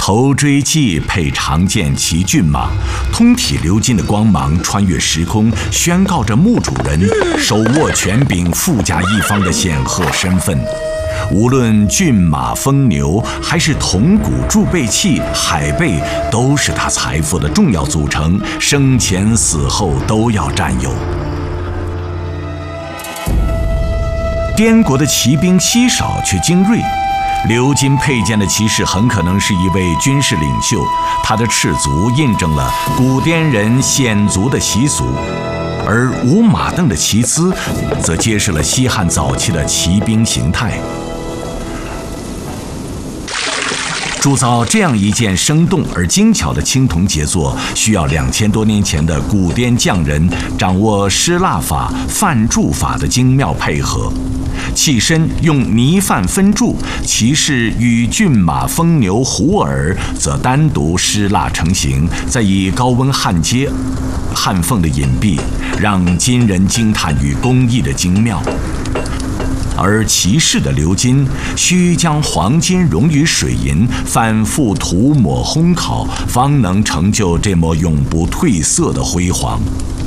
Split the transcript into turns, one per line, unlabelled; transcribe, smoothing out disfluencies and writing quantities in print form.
头锥髻配长剑骑骏马，通体鎏金的光芒穿越时空，宣告着墓主人手握权柄、富甲一方的显赫身份。无论骏马、风牛，还是铜鼓、贮贝器、海贝，都是他财富的重要组成，生前死后都要占有。滇国的骑兵稀少却精锐，鎏金佩剑的骑士很可能是一位军事领袖，他的赤足印证了古滇人显足的习俗，而无马镫的骑姿则揭示了西汉早期的骑兵形态。铸造这样一件生动而精巧的青铜杰作，需要2000多年前的古滇匠人掌握施蜡法、范铸法的精妙配合。器身用泥范分铸，骑士与骏马、风牛、虎耳则单独施蜡成型，再以高温焊接，焊缝的隐蔽让今人惊叹于工艺的精妙。而骑士的鎏金需将黄金溶于水银，反复涂抹烘烤，方能成就这抹永不褪色的辉煌。